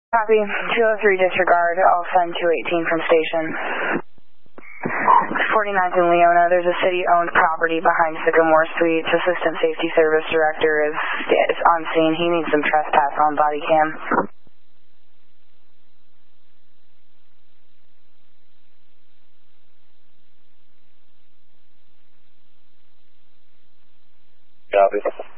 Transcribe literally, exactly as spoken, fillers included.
Copy. two oh three disregard. I'll send two eighteen from station. forty-ninth and Leona, there's a city-owned property behind Sycamore Suites. Assistant Safety Service Director is, is on scene. He needs some trespass on body cam. Copy.